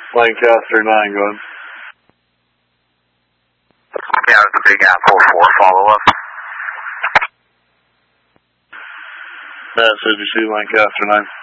Lancaster 9, go ahead. Yeah, the Big Apple 4 follow-up. Did you see Lancaster 9?